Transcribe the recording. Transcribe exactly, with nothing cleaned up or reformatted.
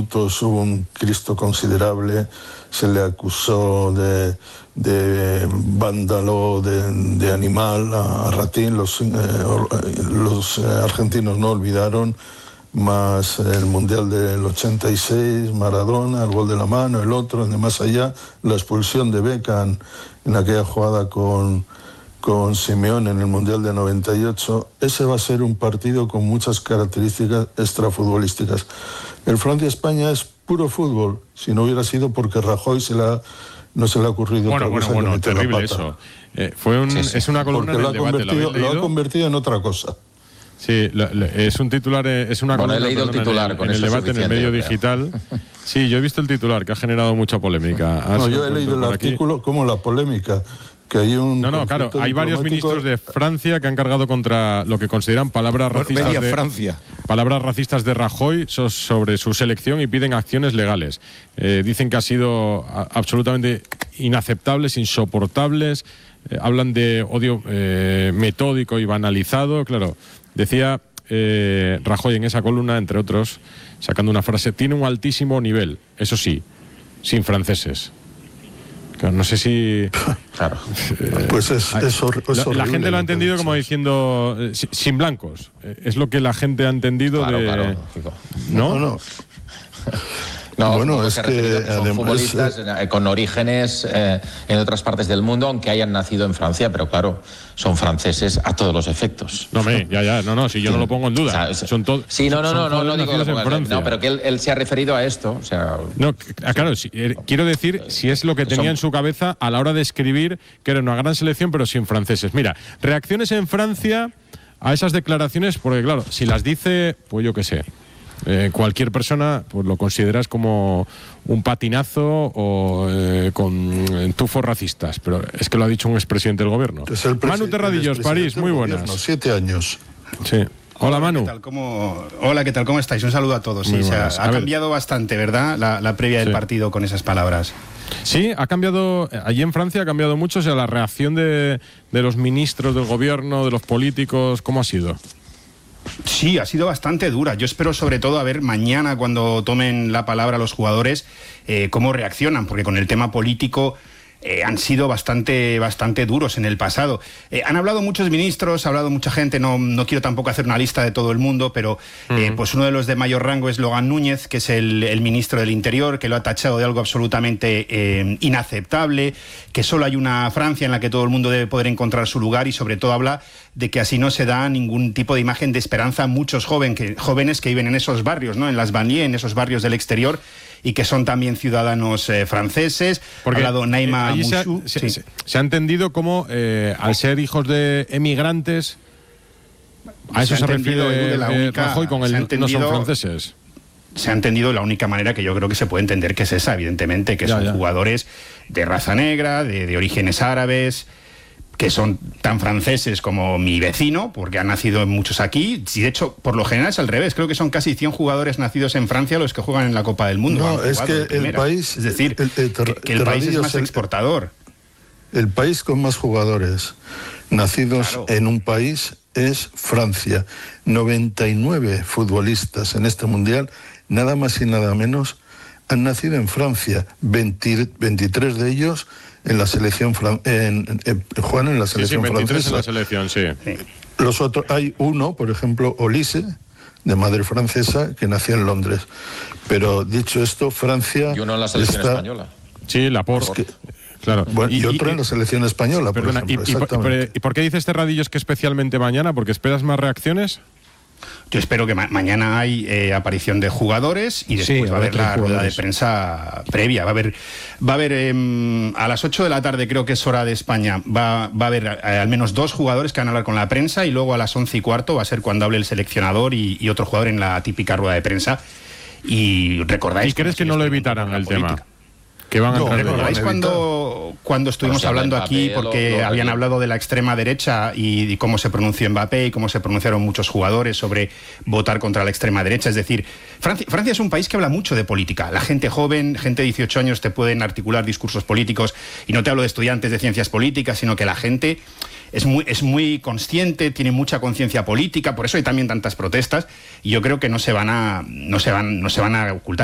minutos hubo un Cristo considerable, se le acusó de, de vándalo, de, de animal a, a Ratín, los, eh, los argentinos no olvidaron, más el Mundial del ochenta y seis, Maradona, el gol de la mano, el otro, el de más allá, la expulsión de Beckham en aquella jugada con... con Simeone en el Mundial de noventa y ocho, ese va a ser un partido con muchas características extrafutbolísticas. El Francia-España es puro fútbol, si no hubiera sido porque Rajoy se la, no se le ha ocurrido bueno, otra bueno, cosa bueno, que meter terrible la pata. eso. Eh, fue un, sí, sí. Es una columna porque en el lo ha, debate, convertido, ¿lo lo ha convertido en otra cosa. Sí, lo, lo, es un titular, es una bueno, columna he leído el titular, en, con en el debate en el medio creo. digital. Sí, yo he visto el titular, que ha generado mucha polémica. No, yo he leído el artículo como la polémica. Que hay un no, no, claro, hay varios ministros de Francia que han cargado contra lo que consideran palabras racistas media de Francia. palabras racistas de Rajoy so, sobre su selección y piden acciones legales. Eh, dicen que ha sido a, absolutamente inaceptables, insoportables. Eh, hablan de odio eh, metódico y banalizado. Claro, decía eh, Rajoy en esa columna, entre otros, sacando una frase: tiene un altísimo nivel, eso sí, sin franceses. Claro, no sé si... Claro. Eh, pues es, es, hor es la, la gente lo ha entendido como diciendo eh, sin blancos. Eh, es lo que la gente ha entendido claro, de... Claro, ¿no? No, no. No, bueno, es que, que son además, futbolistas eh, con orígenes eh, en otras partes del mundo, aunque hayan nacido en Francia, pero claro, son franceses a todos los efectos. No, me, ya, ya, no, no, si yo no lo pongo en duda. O sea, son todos. Sí, no, no, son no, no, no digo que lo en pongas, Francia. no, pero que él, él se ha referido a esto, o sea. No, ah, claro, sí, eh, quiero decir si es lo que tenía son... en su cabeza a la hora de escribir que era una gran selección, pero sin franceses. Mira, reacciones en Francia a esas declaraciones, porque claro, si las dice, pues yo qué sé. Eh, cualquier persona pues lo consideras como un patinazo o eh, con tufos racistas, pero es que lo ha dicho un expresidente del gobierno. Manu Terradillos, París, muy buenas. Gobierno, siete años. Sí. Hola, Manu. ¿Qué tal? ¿Cómo... Hola, ¿qué tal? ¿Cómo estáis? Un saludo a todos. Sí, o sea, ha cambiado bastante, ¿verdad? La, la previa del sí. partido con esas palabras. Sí, ha cambiado, allí en Francia ha cambiado mucho, o sea, la reacción de, de los ministros del gobierno, de los políticos, ¿cómo ha sido? Sí, ha sido bastante dura. Yo espero sobre todo a ver mañana cuando tomen la palabra los jugadores eh, cómo reaccionan, porque con el tema político eh, han sido bastante, bastante duros en el pasado. Eh, han hablado muchos ministros, ha hablado mucha gente, no, no quiero tampoco hacer una lista de todo el mundo, pero eh, uh-huh. pues uno de los de mayor rango es Logan Núñez, que es el, el ministro del Interior, que lo ha tachado de algo absolutamente eh, inaceptable, que solo hay una Francia en la que todo el mundo debe poder encontrar su lugar y sobre todo habla de que así no se da ningún tipo de imagen de esperanza a muchos joven que, jóvenes que viven en esos barrios, ¿no? En las banlieues, en esos barrios del exterior, y que son también ciudadanos eh, franceses. Porque ha hablado Naima eh, Mouchou. Se, sí. se, se ha entendido como, eh, al ser hijos de emigrantes, a eso se, se refiere eh, la única, Rajoy con el no son franceses. Se ha entendido la única manera que yo creo que se puede entender que es esa, evidentemente, que ya, son ya. jugadores de raza negra, de, de orígenes árabes, que son tan franceses como mi vecino, porque han nacido muchos aquí. Y de hecho, por lo general es al revés. Creo que son casi cien jugadores nacidos en Francia los que juegan en la Copa del Mundo. No, es que el país... Es decir, el, el, que, que el país es más exportador. El, el país con más jugadores nacidos claro. en un país es Francia. noventa y nueve futbolistas en este Mundial, nada más y nada menos, han nacido en Francia. veinte, veintitrés de ellos... en la selección fran en, en, en, Juan en la selección sí, sí, veintitrés francesa. En la selección, sí. Los otros, hay uno, por ejemplo, Olise, de madre francesa, que nació en Londres. Pero dicho esto, Francia... Y uno en la selección está, española. Sí, Laporte. Es que, claro. Bueno, y, y otro y, en la selección española, perdona, por ejemplo. Y, exactamente. ¿Y por qué dices Terradillos que especialmente mañana? ¿Porque esperas más reacciones? Yo espero que ma mañana hay eh, aparición de jugadores y después sí, va a haber la rueda de prensa previa. Va a haber, va a haber eh, a las ocho de la tarde, creo que es hora de España, va, va a haber eh, al menos dos jugadores que van a hablar con la prensa y luego a las once y cuarto va a ser cuando hable el seleccionador y, y otro jugador en la típica rueda de prensa. Y recordáis... ¿Y crees que no lo evitarán el tema? Que van a no, ¿recordáis cuando, cuando estuvimos o sea, hablando Mbappé, aquí porque lo, lo, habían lo, hablado de la extrema derecha y, y cómo se pronunció Mbappé y cómo se pronunciaron muchos jugadores sobre votar contra la extrema derecha? Es decir, Francia, Francia es un país que habla mucho de política. La gente joven, gente de dieciocho años te pueden articular discursos políticos y no te hablo de estudiantes de ciencias políticas, sino que la gente es muy, es muy consciente, tiene mucha conciencia política, por eso hay también tantas protestas y yo creo que no se van a, no se van, no se van a ocultar.